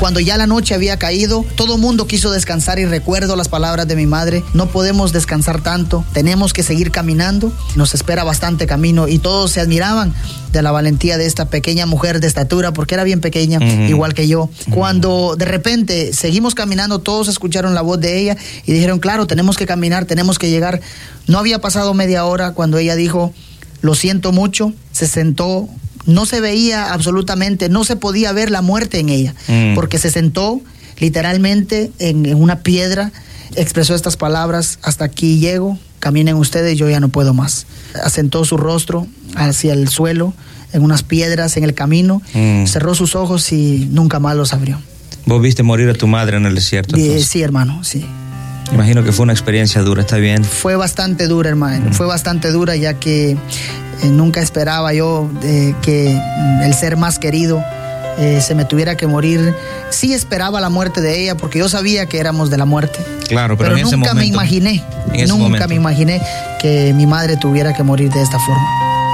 Cuando ya la noche había caído, todo mundo quiso descansar y recuerdo las palabras de mi madre: no podemos descansar tanto, tenemos que seguir caminando, nos espera bastante camino. Y todos se admiraban de la valentía de esta pequeña mujer de estatura, porque era bien pequeña, igual que yo. Cuando de repente seguimos caminando, todos escucharon la voz de ella y dijeron: claro, tenemos que caminar, tenemos que llegar. No había pasado media hora cuando ella dijo: lo siento mucho. Se sentó. No se veía absolutamente, no se podía ver la muerte en ella, porque se sentó literalmente en una piedra, expresó estas palabras: hasta aquí llego, caminen ustedes, yo ya no puedo más. Asentó su rostro hacia el suelo, en unas piedras, en el camino, cerró sus ojos y nunca más los abrió. ¿Vos viste morir a tu madre en el desierto? Sí, hermano, sí. Imagino que fue una experiencia dura, ¿está bien? Fue bastante dura, hermano, fue bastante dura, ya que nunca esperaba yo que el ser más querido se me tuviera que morir. Sí esperaba la muerte de ella, porque yo sabía que éramos de la muerte. Claro, pero en ese nunca momento, me imaginé que mi madre tuviera que morir de esta forma.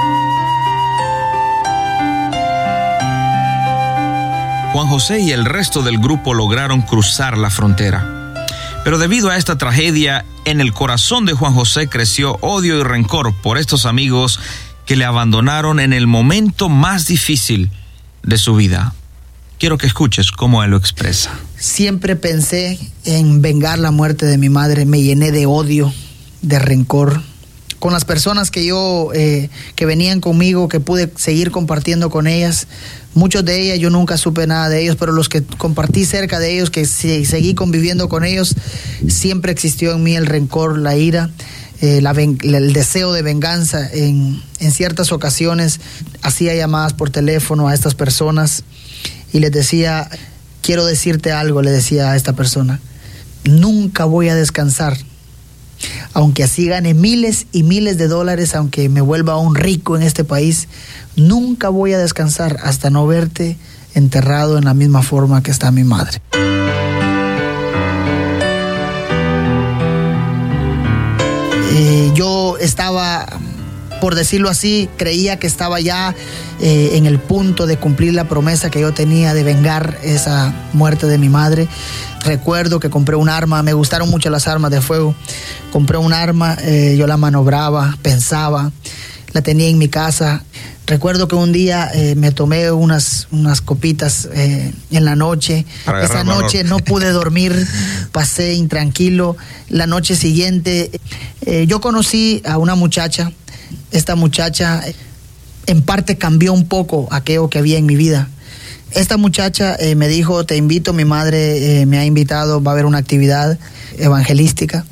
Juan José y el resto del grupo lograron cruzar la frontera. Pero debido a esta tragedia, en el corazón de Juan José creció odio y rencor por estos amigos que le abandonaron en el momento más difícil de su vida. Quiero que escuches cómo él lo expresa. Siempre pensé en vengar la muerte de mi madre. Me llené de odio, de rencor. Con las personas que venían conmigo, que pude seguir compartiendo con ellas, muchos de ellas yo nunca supe nada de ellos, pero los que compartí cerca de ellos, que seguí conviviendo con ellos, siempre existió en mí el rencor, la ira, el deseo de venganza. En ciertas ocasiones hacía llamadas por teléfono a estas personas y les decía: quiero decirte algo, le decía a esta persona, nunca voy a descansar. Aunque así gane miles y miles de dólares, aunque me vuelva un rico en este país, nunca voy a descansar hasta no verte enterrado en la misma forma que está mi madre. Yo estaba, por decirlo así, creía que estaba ya en el punto de cumplir la promesa que yo tenía de vengar esa muerte de mi madre. Recuerdo que compré un arma, me gustaron mucho las armas de fuego. Compré un arma, yo la maniobraba, pensaba, la tenía en mi casa. Recuerdo que un día me tomé unas copitas en la noche. Esa noche no pude dormir, pasé intranquilo. La noche siguiente yo conocí a una muchacha. Esta muchacha en parte cambió un poco aquello que había en mi vida. Esta muchacha me dijo: te invito, mi madre me ha invitado, va a haber una actividad evangelística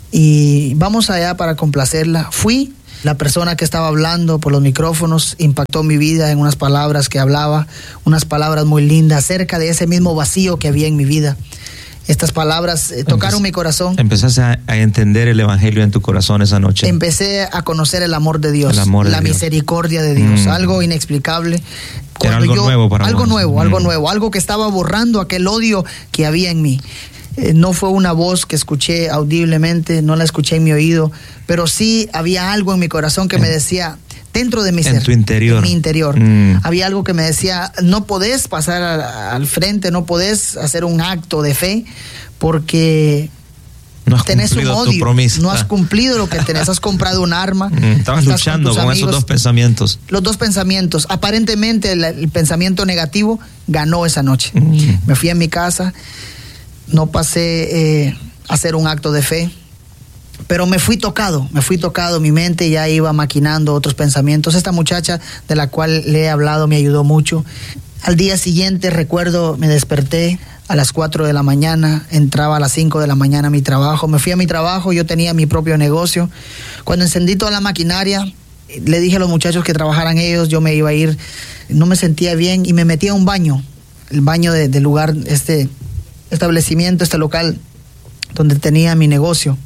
y vamos allá para complacerla. Fui. La persona que estaba hablando por los micrófonos impactó mi vida en unas palabras que hablaba, unas palabras muy lindas acerca de ese mismo vacío que había en mi vida. Estas palabras tocaron mi corazón. Empezaste a entender el evangelio en tu corazón esa noche. Empecé a conocer el amor de Dios, la misericordia de Dios, algo inexplicable. Era algo nuevo para algo vos. nuevo, algo que estaba borrando aquel odio que había en mí. No fue una voz que escuché audiblemente, no la escuché en mi oído, pero sí había algo en mi corazón que me decía, dentro de mi ser, en tu interior, en mi interior, había algo que me decía: no podés pasar al frente, no podés hacer un acto de fe, porque no has tenés un odio, tu promesa. No has cumplido lo que tenés, has comprado un arma. Estabas luchando con esos dos pensamientos. Los dos pensamientos. Aparentemente el pensamiento negativo ganó esa noche. Me fui a mi casa, no pasé a hacer un acto de fe, pero me fui tocado, mi mente ya iba maquinando otros pensamientos. Esta muchacha de la cual le he hablado me ayudó mucho. Al día siguiente, recuerdo, me desperté a las 4 de la mañana, entraba a las 5 de la mañana a mi trabajo, me fui a mi trabajo, yo tenía mi propio negocio. Cuando encendí toda la maquinaria, le dije a los muchachos que trabajaran ellos, yo me iba a ir, no me sentía bien y me metí a un baño, el baño del lugar, este establecimiento, este local donde tenía mi negocio.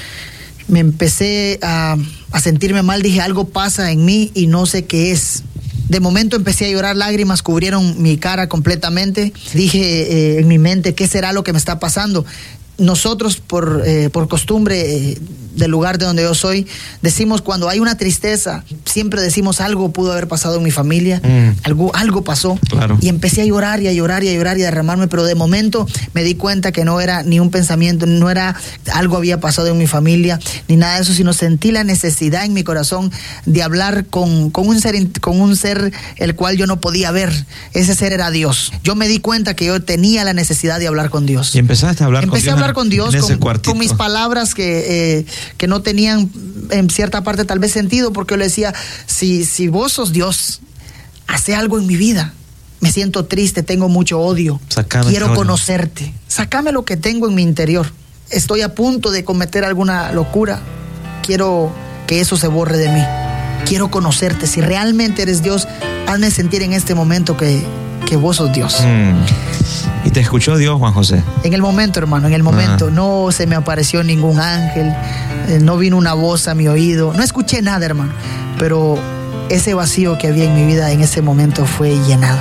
Me empecé a sentirme mal, dije: algo pasa en mí y no sé qué es. De momento empecé a llorar, lágrimas cubrieron mi cara completamente. Dije en mi mente: ¿qué será lo que me está pasando? nosotros por costumbre del lugar de donde yo soy, decimos cuando hay una tristeza, siempre decimos algo pudo haber pasado en mi familia, algo pasó. Claro. Y empecé a llorar y a llorar y a llorar y a derramarme, pero de momento me di cuenta que no era ni un pensamiento, no era algo había pasado en mi familia, ni nada de eso, sino sentí la necesidad en mi corazón de hablar con un ser el cual yo no podía ver. Ese ser era Dios. Yo me di cuenta que yo tenía la necesidad de hablar con Dios. Y empezaste a hablar con Dios. Empecé a hablar con Dios, con mis palabras que no tenían en cierta parte tal vez sentido, porque yo le decía, si vos sos Dios, hace algo en mi vida. Me siento triste, tengo mucho odio. Quiero conocerte. Sácame lo que tengo en mi interior. Estoy a punto de cometer alguna locura. Quiero que eso se borre de mí. Quiero conocerte. Si realmente eres Dios, hazme sentir en este momento que vos sos Dios. ¿Y te escuchó Dios, Juan José? En el momento, hermano, en el momento. No se me apareció ningún ángel, no vino una voz a mi oído, no escuché nada, hermano. Pero ese vacío que había en mi vida en ese momento fue llenado.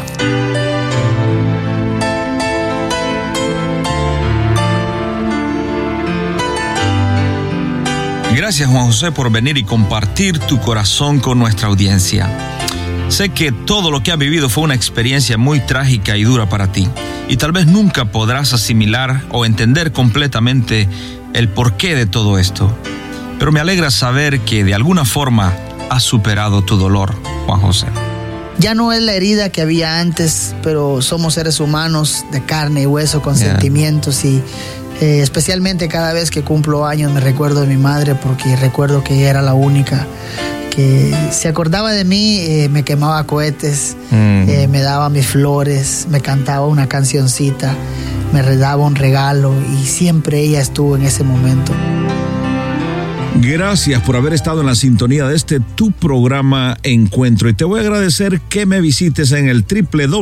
Gracias, Juan José, por venir y compartir tu corazón con nuestra audiencia. Sé que todo lo que has vivido fue una experiencia muy trágica y dura para ti, y tal vez nunca podrás asimilar o entender completamente el porqué de todo esto. Pero me alegra saber que de alguna forma has superado tu dolor, Juan José. Ya no es la herida que había antes, pero somos seres humanos de carne y hueso con sentimientos, y especialmente cada vez que cumplo años me recuerdo de mi madre, porque recuerdo que ella era la única que se acordaba de mí, me quemaba cohetes, me daba mis flores, me cantaba una cancioncita, me daba un regalo, y siempre ella estuvo en ese momento. Gracias por haber estado en la sintonía de tu programa Encuentro, y te voy a agradecer que me visites en el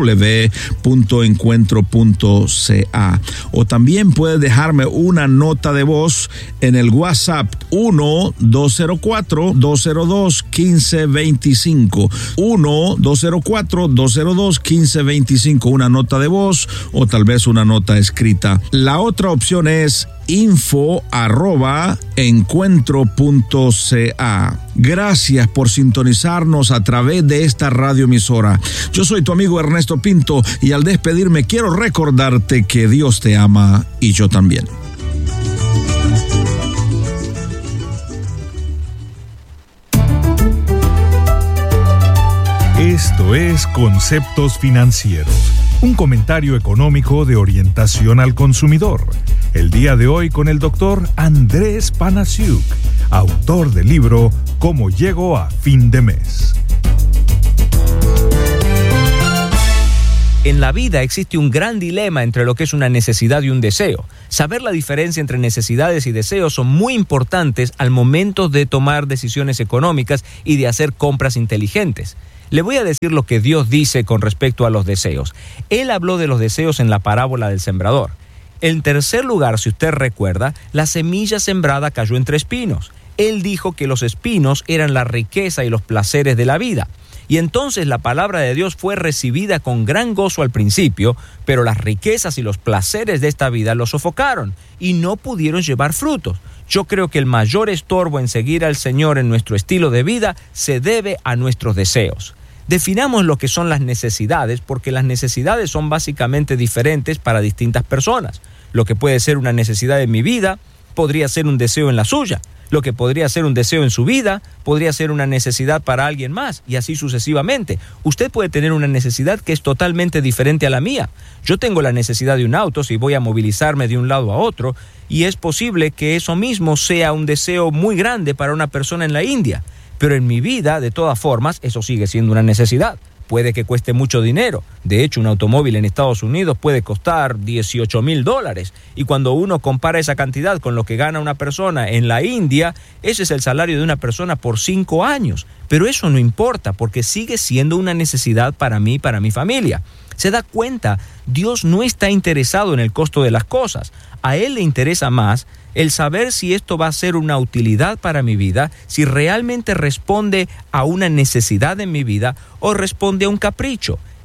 www.encuentro.ca, o también puedes dejarme una nota de voz en el WhatsApp 1-204-202-1525, 1-204-202-1525, una nota de voz o tal vez una nota escrita. La otra opción es info@encuentro.ca. Gracias por sintonizarnos a través de esta radioemisora. Yo soy tu amigo Ernesto Pinto, y al despedirme quiero recordarte que Dios te ama y yo también. Esto es Conceptos Financieros, un comentario económico de orientación al consumidor. El día de hoy con el doctor Andrés Panasiuk, autor del libro ¿Cómo llego a fin de mes? En la vida existe un gran dilema entre lo que es una necesidad y un deseo. Saber la diferencia entre necesidades y deseos son muy importantes al momento de tomar decisiones económicas y de hacer compras inteligentes. Le voy a decir lo que Dios dice con respecto a los deseos. Él habló de los deseos en la parábola del sembrador. En tercer lugar, si usted recuerda, la semilla sembrada cayó entre espinos. Él dijo que los espinos eran la riqueza y los placeres de la vida. Y entonces la palabra de Dios fue recibida con gran gozo al principio, pero las riquezas y los placeres de esta vida lo sofocaron y no pudieron llevar frutos. Yo creo que el mayor estorbo en seguir al Señor en nuestro estilo de vida se debe a nuestros deseos. Definamos lo que son las necesidades, porque las necesidades son básicamente diferentes para distintas personas. Lo que puede ser una necesidad en mi vida, podría ser un deseo en la suya. Lo que podría ser un deseo en su vida, podría ser una necesidad para alguien más, y así sucesivamente. Usted puede tener una necesidad que es totalmente diferente a la mía. Yo tengo la necesidad de un auto si voy a movilizarme de un lado a otro, y es posible que eso mismo sea un deseo muy grande para una persona en la India. Pero en mi vida, de todas formas, eso sigue siendo una necesidad. Puede que cueste mucho dinero. De hecho, un automóvil en Estados Unidos puede costar $18,000. Y cuando uno compara esa cantidad con lo que gana una persona en la India, ese es el salario de una persona por 5 años. Pero eso no importa, porque sigue siendo una necesidad para mí y para mi familia. ¿Se da cuenta? Dios no está interesado en el costo de las cosas. A Él le interesa más el saber si esto va a ser una utilidad para mi vida, si realmente responde a una necesidad en mi vida o responde a un capricho.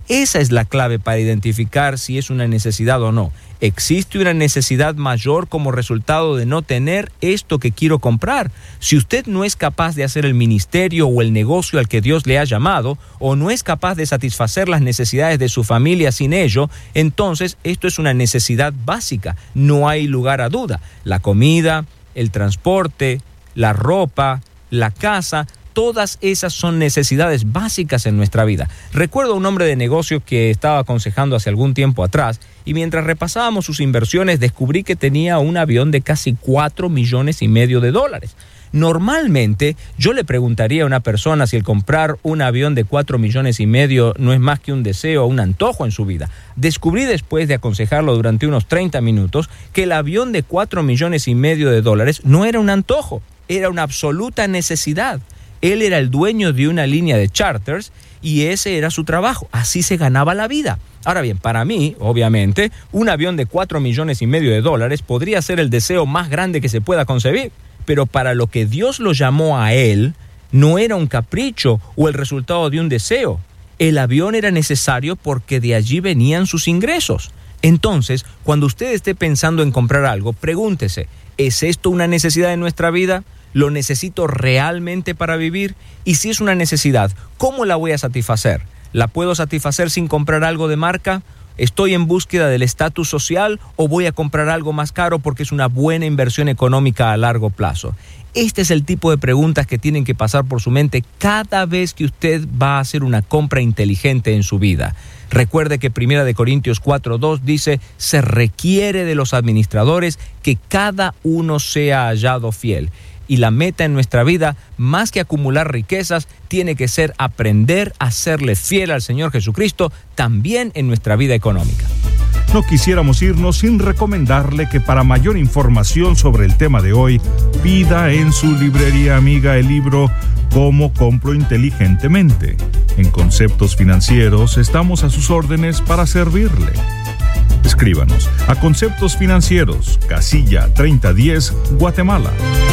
Esa es la clave para identificar si es una necesidad o no. ¿Existe una necesidad mayor como resultado de no tener esto que quiero comprar? Si usted no es capaz de hacer el ministerio o el negocio al que Dios le ha llamado, o no es capaz de satisfacer las necesidades de su familia sin ello, entonces esto es una necesidad básica. No hay lugar a duda. La comida, el transporte, la ropa, la casa, todas esas son necesidades básicas en nuestra vida. Recuerdo a un hombre de negocio que estaba aconsejando hace algún tiempo atrás, y mientras repasábamos sus inversiones descubrí que tenía un avión de casi $4,5 millones. Normalmente yo le preguntaría a una persona si el comprar un avión de $4,5 millones no es más que un deseo o un antojo en su vida. Descubrí después de aconsejarlo durante unos 30 minutos que el avión de $4,5 millones no era un antojo, era una absoluta necesidad. Él era el dueño de una línea de charters y ese era su trabajo. Así se ganaba la vida. Ahora bien, para mí, obviamente, un avión de $4,5 millones podría ser el deseo más grande que se pueda concebir. Pero para lo que Dios lo llamó a él, no era un capricho o el resultado de un deseo. El avión era necesario porque de allí venían sus ingresos. Entonces, cuando usted esté pensando en comprar algo, pregúntese, ¿es esto una necesidad en nuestra vida? ¿Lo necesito realmente para vivir? Y si es una necesidad, ¿cómo la voy a satisfacer? ¿La puedo satisfacer sin comprar algo de marca? ¿Estoy en búsqueda del estatus social o voy a comprar algo más caro porque es una buena inversión económica a largo plazo? Este es el tipo de preguntas que tienen que pasar por su mente cada vez que usted va a hacer una compra inteligente en su vida. Recuerde que 1 Corintios 4:2 dice, se requiere de los administradores que cada uno sea hallado fiel. Y la meta en nuestra vida, más que acumular riquezas, tiene que ser aprender a serle fiel al Señor Jesucristo también en nuestra vida económica. No quisiéramos irnos sin recomendarle que para mayor información sobre el tema de hoy, pida en su librería amiga el libro ¿Cómo compro inteligentemente? En Conceptos Financieros estamos a sus órdenes para servirle. Escríbanos a Conceptos Financieros, Casilla 3010, Guatemala.